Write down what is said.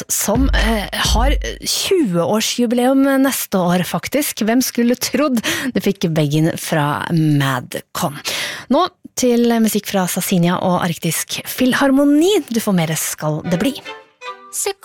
låt som har 20-årsjubileum neste år faktisk. Hvem skulle trodd? Det fikk Begin fra Madcon. Nå til musikk fra Sasinia og Arktisk Filharmoni. Du får mer Skal det bli.